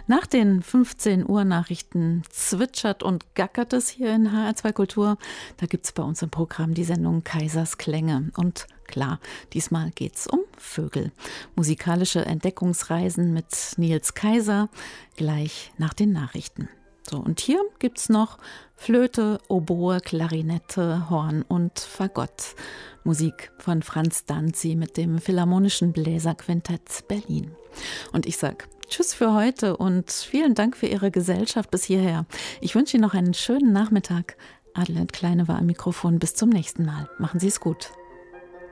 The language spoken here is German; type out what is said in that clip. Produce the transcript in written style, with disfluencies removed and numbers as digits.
Nach den 15 Uhr Nachrichten zwitschert und gackert es hier in HR2 Kultur. Da gibt es bei uns im Programm die Sendung Kaisers Klänge. Und klar, diesmal geht's um Vögel. Musikalische Entdeckungsreisen mit Nils Kaiser, gleich nach den Nachrichten. So, und hier gibt's noch Flöte, Oboe, Klarinette, Horn und Fagott. Musik von Franz Danzi mit dem Philharmonischen Bläserquintett Berlin. Und ich sag Tschüss für heute und vielen Dank für Ihre Gesellschaft bis hierher. Ich wünsche Ihnen noch einen schönen Nachmittag. Adelheid Kleine war am Mikrofon. Bis zum nächsten Mal. Machen Sie es gut.